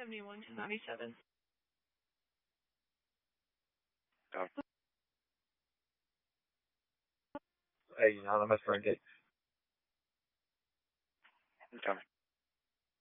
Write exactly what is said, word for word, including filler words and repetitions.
seventy-one to ninety-seven. Oh. Hey, you know, I'm a friend. Okay.